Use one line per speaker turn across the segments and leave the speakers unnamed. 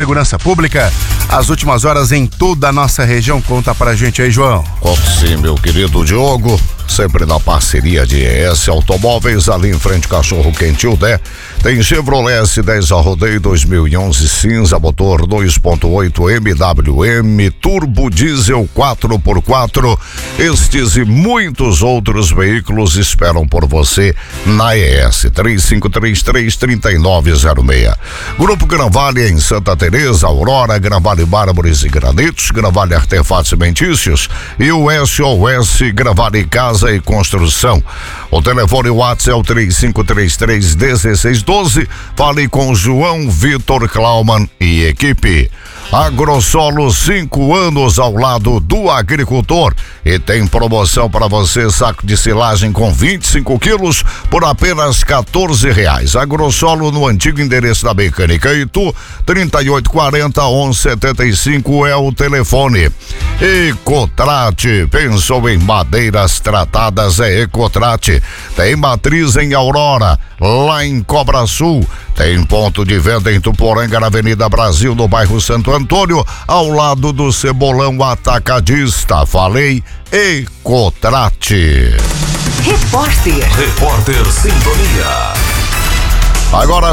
segurança pública. As últimas horas em toda a nossa região. Conta pra gente aí, João.
Conto sim, meu querido Diogo. Sempre na parceria de ES Automóveis, ali em frente Cachorro Quente Udé. Tem Chevrolet S10 a rodeio 2011 cinza, motor 2.8 MWM, turbo diesel 4x4. Estes e muitos outros veículos esperam por você na ES 3533-3906. Grupo Granvale em Santa Teresa, Aurora, Granvale Mármores e Granitos, Granvale Artefatos Cimentícios e o SOS Granvale Casa e Construção. O telefone WhatsApp é o 3533-1612. Fale com João Vitor Klauman e equipe. Agrosolo, 5 anos ao lado do agricultor e tem promoção para você, saco de silagem com 25 quilos por apenas R$14. Agrosolo no antigo endereço da Mecânica Itu, 3840-1175 é o telefone. Ecotrate, pensou em madeiras tratadas, é Ecotrate. Tem matriz em Aurora, lá em Cobra Sul. Tem ponto de venda em Tuporanga, na Avenida Brasil, no bairro Santo Antônio, ao lado do Cebolão Atacadista. Falei, Ecotrate.
Repórter Sintonia.
Agora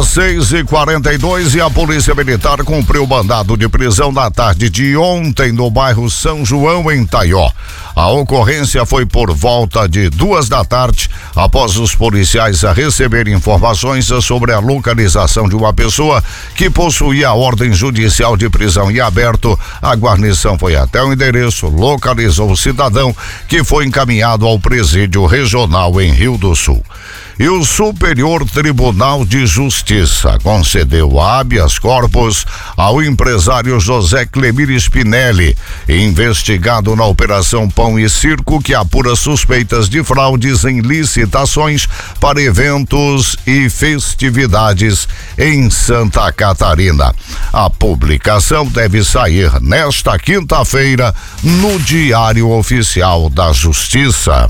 6h42 e a Polícia Militar cumpriu o mandado de prisão na tarde de ontem no bairro São João, em Taió. A ocorrência foi por volta de 2h, após os policiais receberem informações sobre a localização de uma pessoa que possuía a ordem judicial de prisão em aberto. A guarnição foi até o endereço, localizou o cidadão, que foi encaminhado ao presídio regional em Rio do Sul. E o Superior Tribunal de Justiça concedeu habeas corpus ao empresário José Clemir Spinelli, investigado na Operação Pão e Circo, que apura suspeitas de fraudes em licitações para eventos e festividades em Santa Catarina. A publicação deve sair nesta quinta-feira no Diário Oficial da Justiça.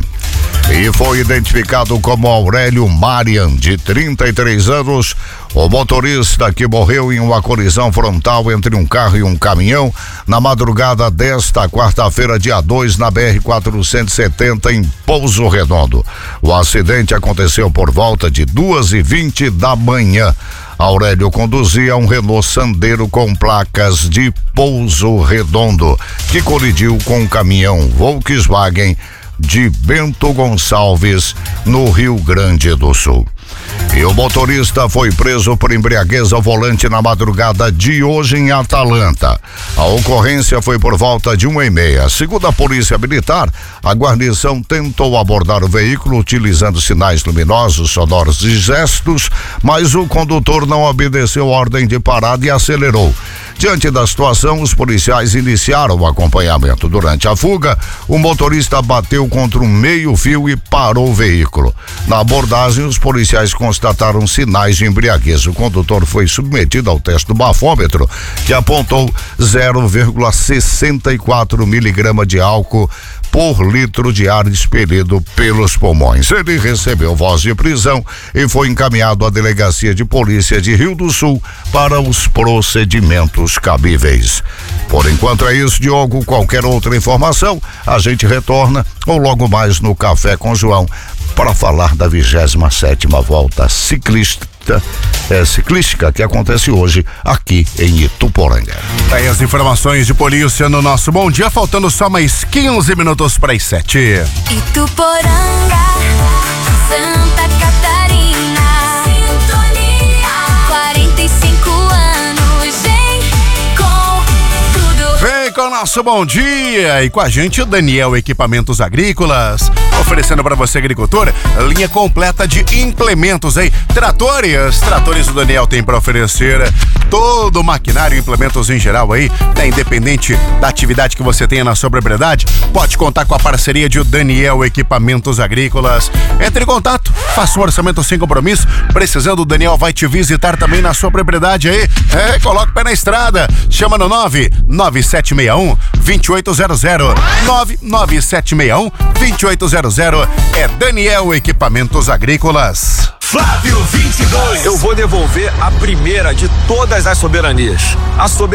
E foi identificado como Aurélio Marian, de 33 anos, o motorista que morreu em uma colisão frontal entre um carro e um caminhão na madrugada desta quarta-feira, dia 2, na BR-470, em Pouso Redondo. O acidente aconteceu por volta de 2h20 da manhã. Aurélio conduzia um Renault Sandero com placas de Pouso Redondo, que colidiu com um caminhão Volkswagen de Bento Gonçalves, no Rio Grande do Sul. E o motorista foi preso por embriaguez ao volante na madrugada de hoje em Atalanta. A ocorrência foi por volta de 1h30. Segundo a Polícia Militar, a guarnição tentou abordar o veículo utilizando sinais luminosos, sonoros e gestos, mas o condutor não obedeceu ordem de parada e acelerou. Diante da situação, os policiais iniciaram o acompanhamento. Durante a fuga, o motorista bateu contra um meio-fio e parou o veículo. Na abordagem, os policiais constataram sinais de embriaguez. O condutor foi submetido ao teste do bafômetro, que apontou 0,64 miligrama de álcool por litro de ar expelido pelos pulmões. Ele recebeu voz de prisão e foi encaminhado à Delegacia de Polícia de Rio do Sul para os procedimentos cabíveis. Por enquanto é isso, Diogo. Qualquer outra informação, a gente retorna ou logo mais no Café com João para falar da 27ª volta ciclística que acontece hoje aqui em Ituporanga.
Aí as informações de polícia no nosso Bom Dia, faltando só mais 15 minutos para as 7.
Ituporanga, Santa Catarina, sintonia, 45 anos, vem com tudo.
Vem com o nosso Bom Dia e com a gente o Daniel Equipamentos Agrícolas, oferecendo para você, agricultor, linha completa de implementos aí, tratores o Daniel tem para oferecer todo o maquinário, implementos em geral aí, né? Independente da atividade que você tenha na sua propriedade, pode contar com a parceria de Daniel Equipamentos Agrícolas. Entre em contato, faça um orçamento sem compromisso. Precisando, o Daniel vai te visitar também na sua propriedade aí. Coloca o pé na estrada. Chama no 99761-2800. 99761-2800. É Daniel Equipamentos Agrícolas.
Flávio 22.
Eu vou devolver a primeira de todas as soberanias. A soberania